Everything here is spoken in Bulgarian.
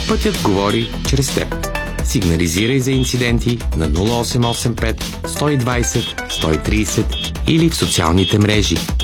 Пътят говори чрез теб. Сигнализирай за инциденти на 0885 120 130 или в социалните мрежи.